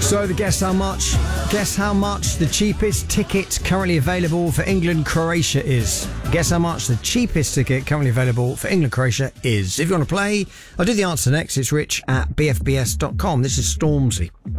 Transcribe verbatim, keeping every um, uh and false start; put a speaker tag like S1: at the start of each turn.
S1: So the guess how much? Guess how much the cheapest ticket currently available for England-Croatia is. Guess how much the cheapest ticket currently available for England-Croatia is. If you want to play, I'll do the answer next. It's rich at b f b s dot com. This is Stormzy.